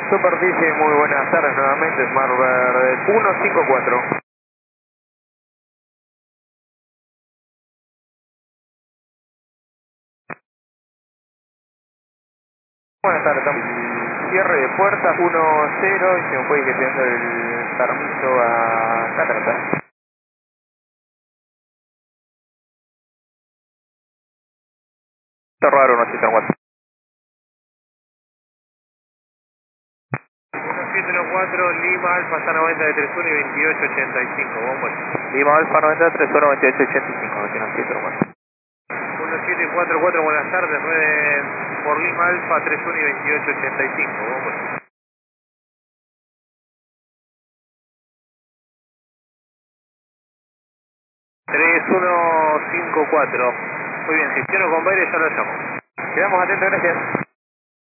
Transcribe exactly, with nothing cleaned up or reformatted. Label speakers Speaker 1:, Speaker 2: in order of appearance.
Speaker 1: Superficie, muy buenas tardes nuevamente, Smarbird ciento cincuenta y cuatro. Buenas tardes, estamos en cierre de puerta uno cero y se me puede ir pidiendo el permiso a Catarata. Cerrar uno siete cuatro. uno siete cuatro, Lima Alfa, está noventa de treinta y uno y veintiocho ochenta y cinco, vamos. Lima Alfa noventa de treinta y uno veintiocho ochenta y cinco, no tiene siete cuatro. uno siete cuatro cuatro, buenas tardes, nueve por Lima Alfa, treinta y uno y veintiocho ochenta y cinco, vamos. tres uno cinco cuatro. Muy bien, si quiero con Baile ya lo llamo. Quedamos atentos, gracias.